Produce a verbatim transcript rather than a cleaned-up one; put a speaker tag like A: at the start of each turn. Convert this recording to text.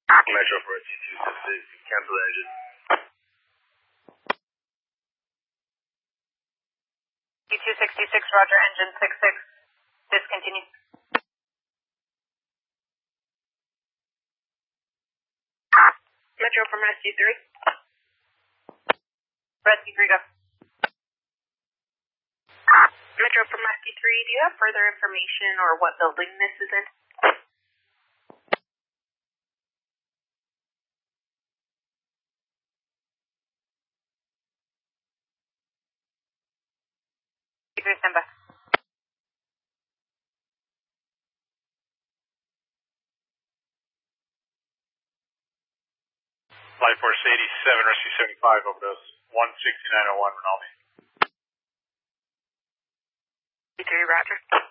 A: Metro for T two sixty-six, cancel the engine.
B: T two sixty-six, roger, engine six six, discontinue.
C: Metro from Rescue three.
B: Rescue three, go.
C: Metro from Rescue three, do you have further information or what building this is in?
B: Stand by.
D: Flight Force eighty-seven, Rescue seventy-five, overdose, one sixty-nine oh one, Rinaldi.
C: T three, roger.